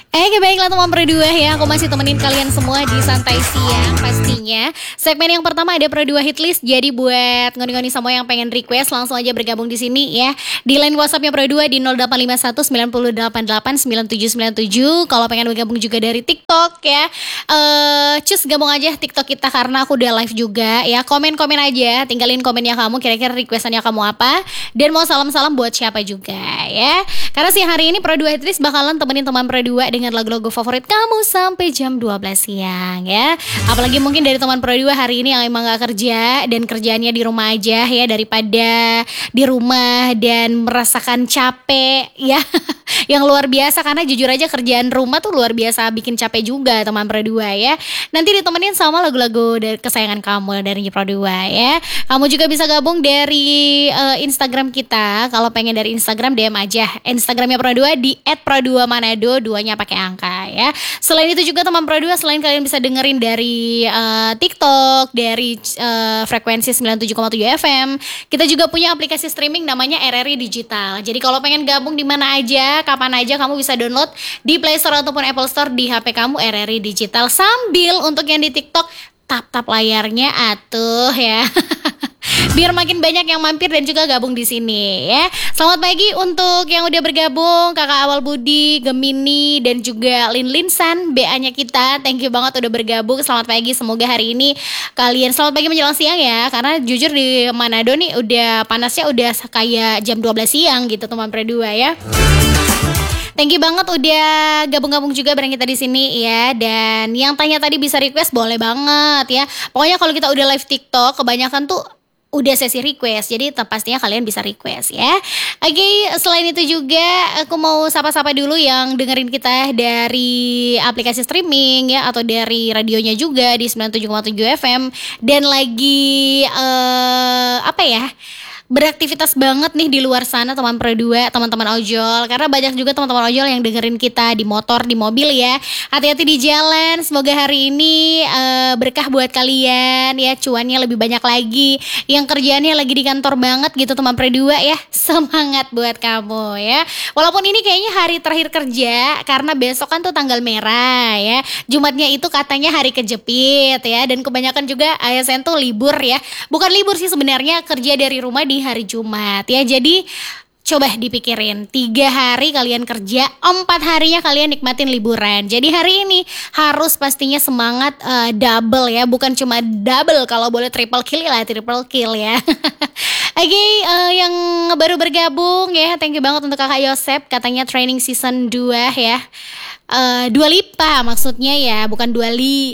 Baiklah teman berdua ya. Aku masih temenin kalian semua di Santai Siang pastinya. Segmen yang pertama ada Pro 2 Hitlist. Jadi buat ngoni-ngoni semua yang pengen request langsung aja bergabung di sini ya. Di line WhatsAppnya Pro 2 di 0851 988 9797. Kalau pengen bergabung juga dari TikTok ya. Cus gabung aja TikTok kita karena aku udah live juga ya. Komen-komen aja, tinggalin komennya kamu kira-kira requestannya kamu apa dan mau salam-salam buat siapa juga ya. Karena sih hari ini Pro 2 Hitlist bakalan temenin teman Pro 2 dengan lagu-lagu favorit kamu sampai jam 12 siang ya. Apalagi mungkin dari teman Pro 2 hari ini yang emang gak kerja dan kerjaannya di rumah aja ya, daripada di rumah dan merasakan capek ya. Yang luar biasa, karena jujur aja kerjaan rumah tuh luar biasa bikin capek juga teman Pro 2 ya. Nanti ditemenin sama lagu-lagu dari kesayangan kamu dari Pro 2 ya. Kamu juga bisa gabung dari Instagram kita. Kalau pengen dari Instagram DM aja Instagramnya Pro 2 di @pro2manado, 2-nya pakai angka ya. Selain itu juga teman Pro 2, selain kalian bisa dengerin dari TikTok, dari frekuensi 97,7 FM, kita juga punya aplikasi streaming namanya RRI Digital. Jadi kalau pengen gabung di mana aja, kapan aja, kamu bisa download di Play Store ataupun Apple Store di HP kamu RRI Digital. Sambil untuk yang di TikTok, tap-tap layarnya atuh ya. Biar makin banyak yang mampir dan juga gabung di sini ya. Selamat pagi untuk yang udah bergabung, Kakak Awal Budi, Gemini dan juga Linsan, BA-nya kita. Thank you banget udah bergabung. Selamat pagi, semoga hari ini kalian selamat pagi menjelang siang ya. Karena jujur di Manado nih udah panasnya udah kayak jam 12 siang gitu teman Pro 2 ya. Thank you banget udah gabung-gabung juga bareng kita di sini ya. Dan yang tanya tadi bisa request, boleh banget ya. Pokoknya kalau kita udah live TikTok kebanyakan tuh udah sesi request, jadi pastinya kalian bisa request ya. Oke, selain itu juga aku mau sapa-sapa dulu yang dengerin kita dari aplikasi streaming ya, atau dari radionya juga di 97,7 FM dan lagi apa ya, beraktivitas banget nih di luar sana teman Pro 2, teman-teman ojol. Karena banyak juga teman-teman ojol yang dengerin kita di motor, di mobil ya. Hati-hati di jalan. Semoga hari ini berkah buat kalian ya, cuannya lebih banyak lagi. Yang kerjaannya lagi di kantor banget gitu teman Pro 2 ya. Semangat buat kamu ya. Walaupun ini kayaknya hari terakhir kerja karena besok kan tuh tanggal merah ya. Jumatnya itu katanya hari kejepit ya, dan kebanyakan juga ASN tuh libur ya. Bukan libur sih sebenarnya, kerja dari rumah di hari Jumat ya. Jadi coba dipikirin, 3 hari kalian kerja, 4 harinya kalian nikmatin liburan. Jadi hari ini harus pastinya semangat double ya, bukan cuma double, kalau boleh triple kill ya. Oke, yang baru bergabung ya, thank you banget untuk Kakak Yosep, katanya training season 2 ya. Dua Lipa maksudnya ya, bukan dua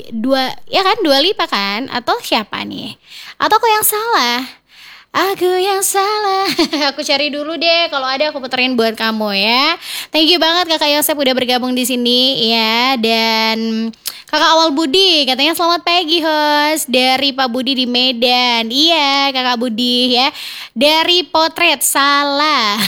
ya kan, Dua Lipa kan, atau siapa nih? Atau aku yang salah? Aku yang salah. Aku cari dulu deh, kalau ada aku puterin buat kamu ya. Thank you banget Kakak Yosep udah bergabung di sini ya. Dan Kakak Awal Budi katanya selamat pagi host, dari Pak Budi di Medan. Iya Kakak Budi ya. Dari Potret, salah.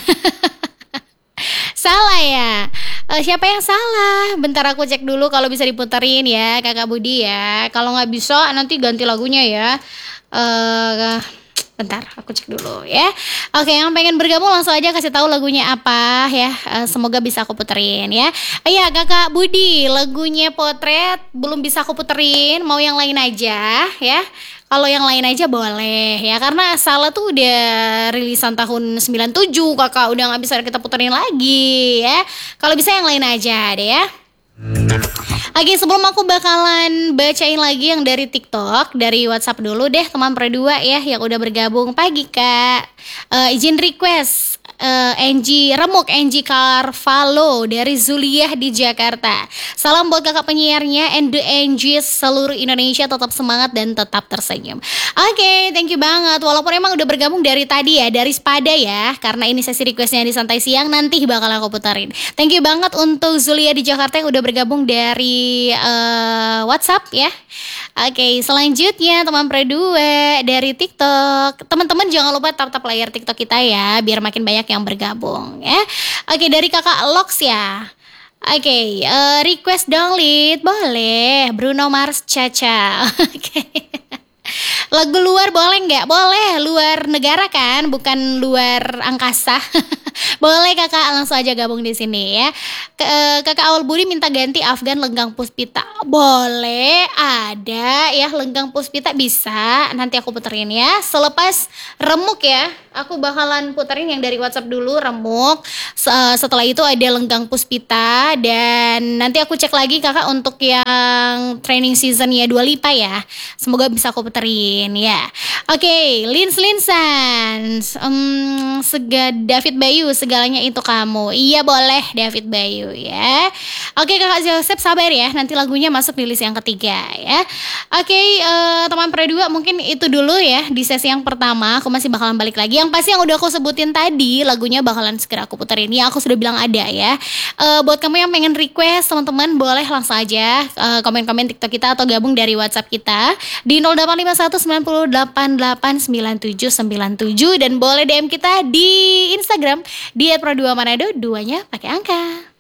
Salah ya. Siapa yang salah? Bentar aku cek dulu kalau bisa diputerin ya Kakak Budi ya. Kalau nggak bisa nanti ganti lagunya ya. Bentar, aku cek dulu ya. Oke, yang pengen bergabung langsung aja kasih tahu lagunya apa ya. Semoga bisa aku puterin ya. Iya, Kakak Budi, lagunya Potret belum bisa aku puterin. Mau yang lain aja ya. Kalau yang lain aja boleh ya, karena Salah tuh udah rilisan tahun 97, Kakak udah nggak bisa kita puterin lagi ya. Kalau bisa yang lain aja deh ya. Oke, sebelum aku bakalan bacain lagi yang dari TikTok, dari WhatsApp dulu deh teman Pro 2 ya yang udah bergabung. Pagi Kak, izin request Angie Carvalho dari Zuliah di Jakarta. Salam buat kakak penyiarnya and the Angie seluruh Indonesia, tetap semangat dan tetap tersenyum. Oke, thank you banget. Walaupun emang udah bergabung dari tadi ya, dari Spada ya, karena ini sesi requestnya di Santai Siang, nanti bakal aku puterin. Thank you banget untuk Zuliah di Jakarta yang udah bergabung dari WhatsApp ya. Oke, selanjutnya teman Pro 2 dari TikTok. Teman-teman jangan lupa tap-tap layar TikTok kita ya, biar makin banyak yang bergabung ya. Oke, dari Kakak Lox ya. Oke, request dong Lid, boleh. Bruno Mars Caca. Oke. Lagu luar boleh nggak? Boleh, luar negara kan, bukan luar angkasa. Boleh kakak langsung aja gabung di sini ya. Kakak Awal Budi minta ganti Afgan Lenggang Puspita. Boleh, ada ya Lenggang Puspita bisa. Nanti aku puterin ya. Selepas remuk ya. Aku bakalan puterin yang dari WhatsApp dulu remuk. Setelah itu ada Lenggang Puspita dan nanti aku cek lagi kakak untuk yang training seasonnya Dua Lipa ya. Semoga bisa aku puterin ya. Oke, Linsan. David Bayu, segalanya itu kamu. Iya boleh David Bayu ya. Oke kakak Joseph sabar ya, nanti lagunya masuk di list yang ketiga ya. Oke, teman Pro 2 mungkin itu dulu ya di sesi yang pertama. Aku masih bakalan balik lagi. Yang pasti yang udah aku sebutin tadi lagunya bakalan segera aku puterin. Ya aku sudah bilang ada ya. Buat kamu yang pengen request teman-teman boleh langsung aja komen-komen TikTok kita atau gabung dari WhatsApp kita di 085190889797 dan boleh DM kita di Instagram di @pro2manado, 2-nya pakai angka.